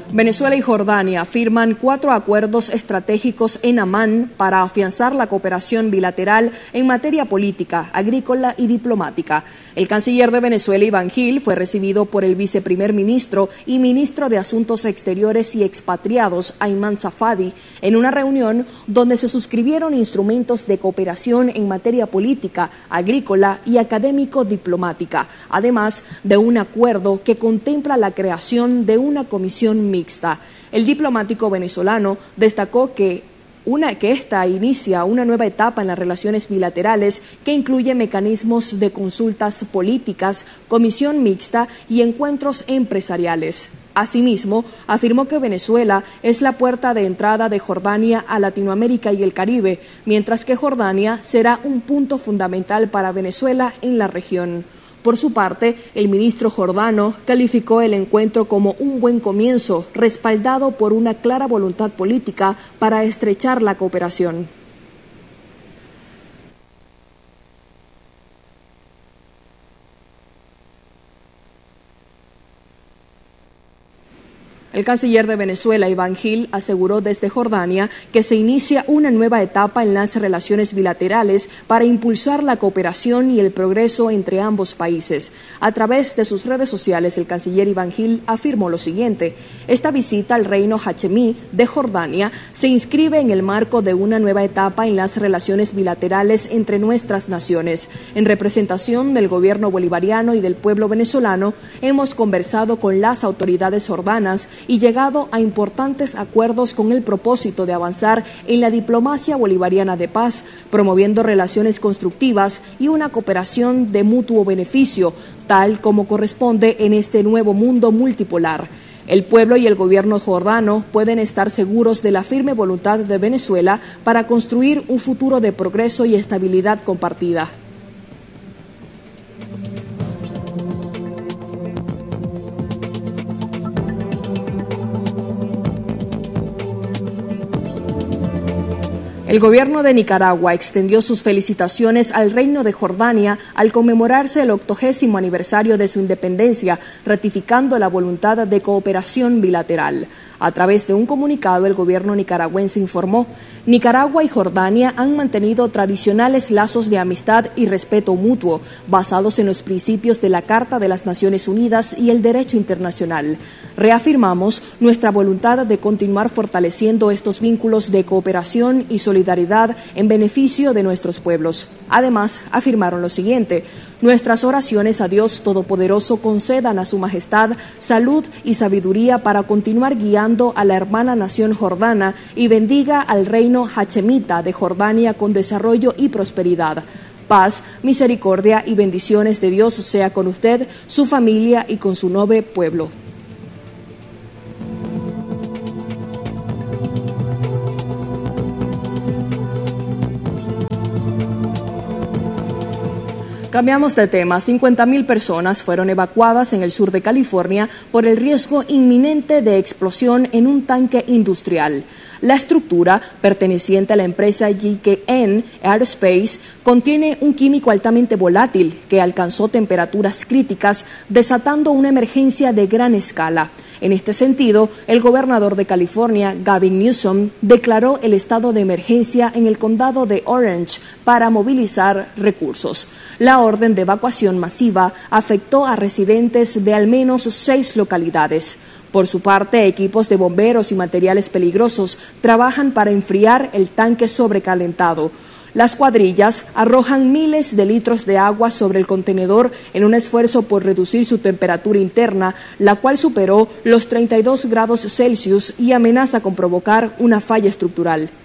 Venezuela y Jordania firman 4 acuerdos estratégicos en Amán para afianzar la cooperación bilateral en materia política, agrícola y diplomática. El canciller de Venezuela, Iván Gil, fue recibido por el viceprimer ministro y ministro de Asuntos Exteriores y Expatriados, Ayman Safadi, en una reunión donde se suscribieron instrumentos de cooperación en materia política, agrícola y académico-diplomática, además de un acuerdo que contempla la creación de una comisión mixta. El diplomático venezolano destacó que esta inicia una nueva etapa en las relaciones bilaterales que incluye mecanismos de consultas políticas, comisión mixta y encuentros empresariales. Asimismo, afirmó que Venezuela es la puerta de entrada de Jordania a Latinoamérica y el Caribe, mientras que Jordania será un punto fundamental para Venezuela en la región. Por su parte, el ministro jordano calificó el encuentro como un buen comienzo, respaldado por una clara voluntad política para estrechar la cooperación. El canciller de Venezuela, Iván Gil, aseguró desde Jordania que se inicia una nueva etapa en las relaciones bilaterales para impulsar la cooperación y el progreso entre ambos países. A través de sus redes sociales, el canciller Iván Gil afirmó lo siguiente: esta visita al reino hachemí de Jordania se inscribe en el marco de una nueva etapa en las relaciones bilaterales entre nuestras naciones. En representación del gobierno bolivariano y del pueblo venezolano, hemos conversado con las autoridades jordanas y llegado a importantes acuerdos con el propósito de avanzar en la diplomacia bolivariana de paz, promoviendo relaciones constructivas y una cooperación de mutuo beneficio, tal como corresponde en este nuevo mundo multipolar. El pueblo y el gobierno jordano pueden estar seguros de la firme voluntad de Venezuela para construir un futuro de progreso y estabilidad compartida. El gobierno de Nicaragua extendió sus felicitaciones al Reino de Jordania al conmemorarse el 80º aniversario de su independencia, ratificando la voluntad de cooperación bilateral. A través de un comunicado, el gobierno nicaragüense informó: Nicaragua y Jordania han mantenido tradicionales lazos de amistad y respeto mutuo, basados en los principios de la Carta de las Naciones Unidas y el derecho internacional. Reafirmamos nuestra voluntad de continuar fortaleciendo estos vínculos de cooperación y solidaridad en beneficio de nuestros pueblos. Además, afirmaron lo siguiente: nuestras oraciones a Dios Todopoderoso concedan a Su Majestad salud y sabiduría para continuar guiando a la hermana nación jordana y bendiga al reino hachemita de Jordania con desarrollo y prosperidad. Paz, misericordia y bendiciones de Dios sea con usted, su familia y con su noble pueblo. Cambiamos de tema. 50.000 personas fueron evacuadas en el sur de California por el riesgo inminente de explosión en un tanque industrial. La estructura, perteneciente a la empresa GKN Aerospace, contiene un químico altamente volátil que alcanzó temperaturas críticas, desatando una emergencia de gran escala. En este sentido, el gobernador de California, Gavin Newsom, declaró el estado de emergencia en el condado de Orange para movilizar recursos. La orden de evacuación masiva afectó a residentes de al menos 6 localidades. Por su parte, equipos de bomberos y materiales peligrosos trabajan para enfriar el tanque sobrecalentado. Las cuadrillas arrojan miles de litros de agua sobre el contenedor en un esfuerzo por reducir su temperatura interna, la cual superó los 32 grados Celsius y amenaza con provocar una falla estructural.